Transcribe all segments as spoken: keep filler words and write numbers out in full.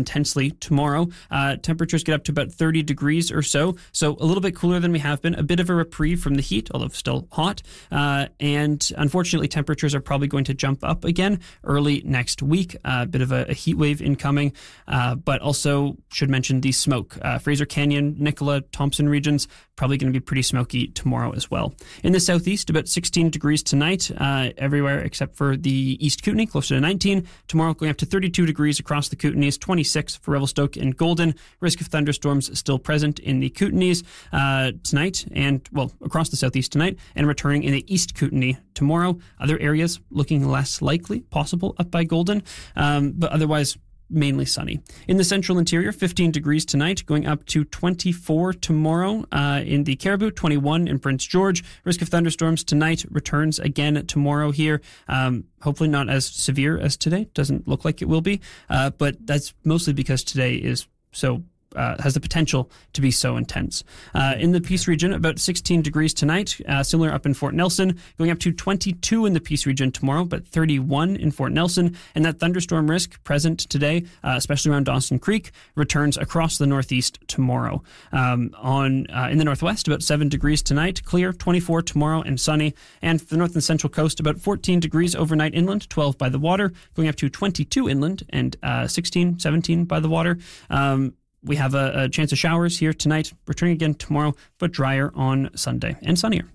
intensely tomorrow. Uh, temperatures get up to about thirty degrees or so, so a little bit cooler than we have been, a bit of a reprieve from the heat, although still hot. Uh, and unfortunately, temperatures are probably going to jump up again early next week. A uh, bit of a, a heat wave incoming, uh, but also should mention the smoke. Uh, Fraser Canyon, Nicola, Thompson regions, probably going to be pretty smoky tomorrow as well. In the southeast, about sixteen degrees tonight, uh, everywhere except for the East Kootenay, closer to nineteen. Tomorrow going up to thirty-two degrees across the Kootenays, twenty-six for Revelstoke and Golden. Risk of thunderstorms still present in the Kootenays uh, tonight, and, well, across the southeast tonight, and returning in the East Kootenay tomorrow. Other areas looking less likely, possible up by Golden, um, but otherwise mainly sunny. In the central interior, fifteen degrees tonight, going up to twenty-four tomorrow uh, in the Caribou, twenty-one in Prince George. Risk of thunderstorms tonight returns again tomorrow here. Um, hopefully not as severe as today. Doesn't look like it will be, uh, but that's mostly because today is so Uh, has the potential to be so intense. Uh, in the Peace region, about sixteen degrees tonight, uh, similar up in Fort Nelson, going up to twenty-two in the Peace region tomorrow, but thirty-one in Fort Nelson. And that thunderstorm risk present today, uh, especially around Dawson Creek, returns across the northeast tomorrow. Um, on uh, in the northwest, about seven degrees tonight, clear, twenty-four tomorrow and sunny. And for the north and central coast, about fourteen degrees overnight inland, twelve by the water, going up to twenty-two inland and uh, sixteen, seventeen by the water. Um, We have a, a chance of showers here tonight, returning again tomorrow, but drier on Sunday and sunnier.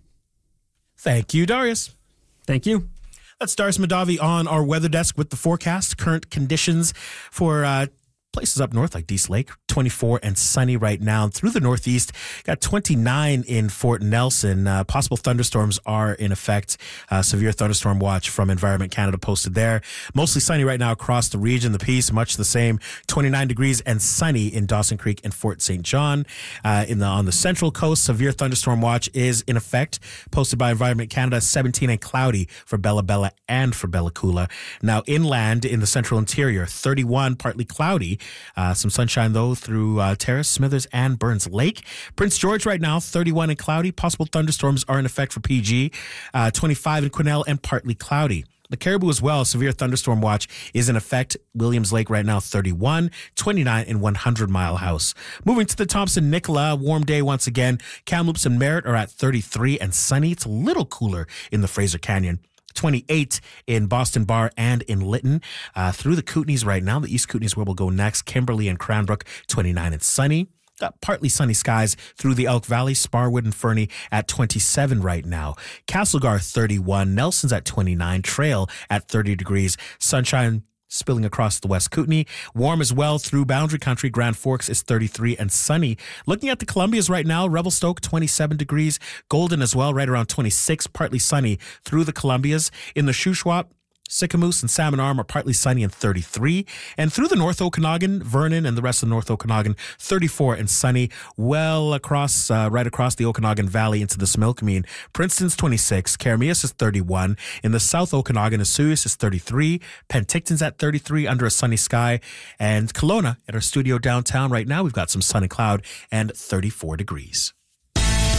Thank you, Darius. Thank you. That's Darius Mahdavi on our weather desk with the forecast. Current conditions for uh, places up north like Dease Lake, twenty-four and sunny right now. Through the northeast, got twenty-nine in Fort Nelson. Uh, possible thunderstorms are in effect. Uh, severe thunderstorm watch from Environment Canada posted there. Mostly sunny right now across the region. The Peace, much the same. twenty-nine degrees and sunny in Dawson Creek and Fort Saint John. Uh, in the on the central coast, severe thunderstorm watch is in effect, posted by Environment Canada. seventeen and cloudy for Bella Bella and for Bella Coola. Now inland in the central interior, thirty-one, partly cloudy. Uh, some sunshine, though, through uh, Terrace, Smithers, and Burns Lake. Prince George right now, thirty-one and cloudy. Possible thunderstorms are in effect for P G. Uh, twenty-five in Quesnel and partly cloudy. The Caribou as well, severe thunderstorm watch is in effect. Williams Lake right now, thirty-one, twenty-nine in one hundred Mile House. Moving to the Thompson-Nicola, warm day once again. Kamloops and Merritt are at thirty-three and sunny. It's a little cooler in the Fraser Canyon. twenty-eight in Boston Bar and in Lytton. Uh, through the Kootenays right now, the East Kootenays where we'll go next. Kimberley and Cranbrook, twenty-nine and sunny. Got partly sunny skies through the Elk Valley, Sparwood and Fernie at twenty-seven right now. Castlegar, thirty-one. Nelson's at twenty-nine. Trail at thirty degrees. Sunshine spilling across the West Kootenay. Warm as well through Boundary Country. Grand Forks is thirty-three and sunny. Looking at the Columbias right now, Revelstoke, twenty-seven degrees. Golden as well, right around twenty-six, partly sunny through the Columbias. In the Shuswap, Sicamous and Salmon Arm are partly sunny and thirty-three. And through the North Okanagan, Vernon and the rest of the North Okanagan, thirty-four and sunny. Well across, uh, right across the Okanagan Valley into the Smilkameen. Princeton's twenty-six. Karamias is thirty-one. In the South Okanagan, Osoyoos is thirty-three. Penticton's at thirty-three under a sunny sky. And Kelowna at our studio downtown right now, we've got some sun and cloud and thirty-four degrees.